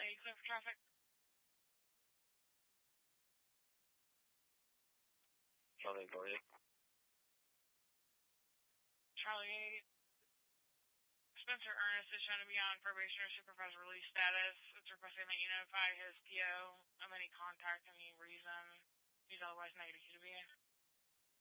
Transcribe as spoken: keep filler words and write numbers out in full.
Charlie, you clear for traffic? Charlie, go ahead. Charlie, Spencer Ernest is shown to be on probation or supervised release status. It's requesting that you notify his P O of any contact, any reason he's otherwise negative to be.